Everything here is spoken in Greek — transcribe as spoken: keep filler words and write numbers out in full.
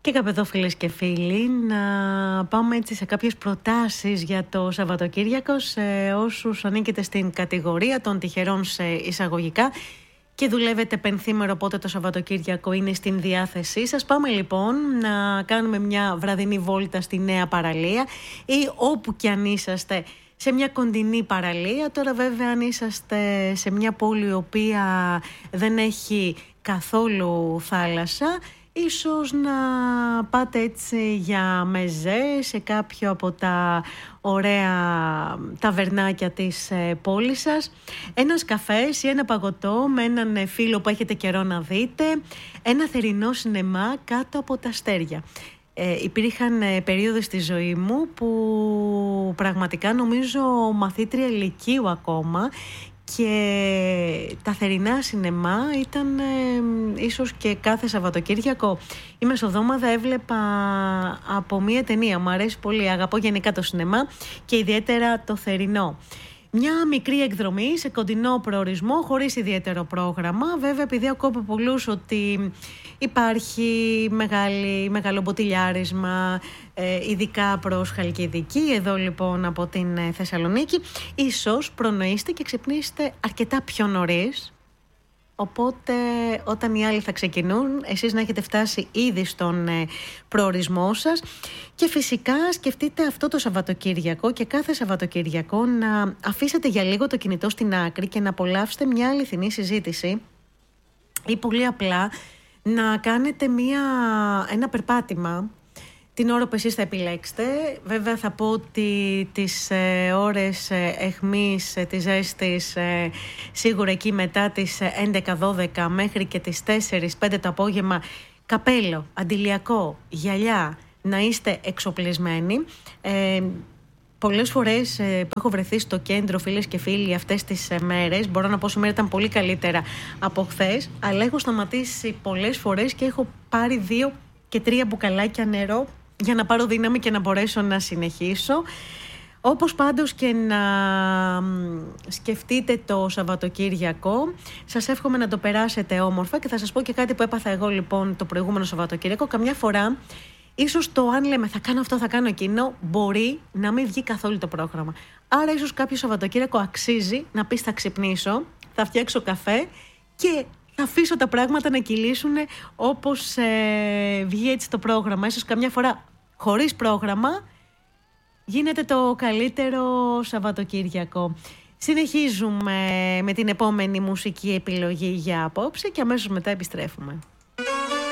Και κάπου εδώ, φίλες και φίλοι, να πάμε έτσι σε κάποιες προτάσεις για το Σαββατοκύριακο σε όσους ανήκετε στην κατηγορία των τυχερών σε εισαγωγικά και δουλεύετε πενθήμερο, οπότε το Σαββατοκύριακο είναι στην διάθεσή σας. Πάμε λοιπόν να κάνουμε μια βραδινή βόλτα στη Νέα Παραλία ή όπου κι αν είσαστε σε μια κοντινή παραλία. Τώρα βέβαια αν είσαστε σε μια πόλη η οποία δεν έχει καθόλου θάλασσα, ίσως να πάτε έτσι για μεζέ σε κάποιο από τα ωραία ταβερνάκια της πόλης σας. Ένας καφές ή ένα παγωτό με έναν φίλο που έχετε καιρό να δείτε. Ένα θερινό σινεμά κάτω από τα αστέρια. Ε, υπήρχαν ε, περίοδες στη ζωή μου που πραγματικά νομίζω μαθήτρια λυκείου ακόμα και τα θερινά σινεμά ήταν ε, ίσως και κάθε Σαββατοκύριακο. Η μεσοδόμαδα έβλεπα από μία ταινία, μου αρέσει πολύ, αγαπώ γενικά το σινεμά και ιδιαίτερα το θερινό. Μια μικρή εκδρομή σε κοντινό προορισμό, χωρίς ιδιαίτερο πρόγραμμα. Βέβαια, επειδή ακούω από πολλούς ότι υπάρχει μεγάλη, μεγάλο μποτιλιάρισμα, ε, ειδικά προς Χαλκιδική, εδώ λοιπόν από την ε, Θεσσαλονίκη, ίσως προνοείστε και ξυπνήσετε αρκετά πιο νωρίς. Οπότε όταν οι άλλοι θα ξεκινούν, εσείς να έχετε φτάσει ήδη στον ε, προορισμό σας. Και φυσικά σκεφτείτε αυτό το Σαββατοκύριακο και κάθε Σαββατοκύριακο να αφήσετε για λίγο το κινητό στην άκρη και να απολαύσετε μια αληθινή συζήτηση ή πολύ απλά να κάνετε μια, ένα περπάτημα την ώρα που εσείς θα επιλέξετε. Βέβαια θα πω ότι τις ε, ώρες ε, αιχμής ε, της ζέστης ε, σίγουρα εκεί μετά τις έντεκα δώδεκα μέχρι και τις τέσσερις πέντε το απόγευμα, καπέλο, αντιλιακό, γυαλιά, να είστε εξοπλισμένοι. Ε, Πολλές φορές ε, που έχω βρεθεί στο κέντρο, φίλες και φίλοι, αυτές τις ε, μέρες, μπορώ να πω σήμερα ήταν πολύ καλύτερα από χθες, αλλά έχω σταματήσει πολλές φορές και έχω πάρει δύο και τρία μπουκαλάκια νερό για να πάρω δύναμη και να μπορέσω να συνεχίσω. Όπως πάντως και να σκεφτείτε το Σαββατοκύριακο, σας εύχομαι να το περάσετε όμορφα και θα σας πω και κάτι που έπαθα εγώ λοιπόν το προηγούμενο Σαββατοκύριακο. Καμιά φορά ίσως το αν λέμε θα κάνω αυτό, θα κάνω εκείνο, μπορεί να μην βγει καθόλου το πρόγραμμα. Άρα ίσως κάποιο Σαββατοκύριακο αξίζει να πεις θα ξυπνήσω, θα φτιάξω καφέ και θα αφήσω τα πράγματα να κυλήσουν όπως ε, βγει έτσι το πρόγραμμα. Ίσως καμιά φορά χωρίς πρόγραμμα γίνεται το καλύτερο Σαββατοκύριακο. Συνεχίζουμε με την επόμενη μουσική επιλογή για απόψε και αμέσως μετά επιστρέφουμε.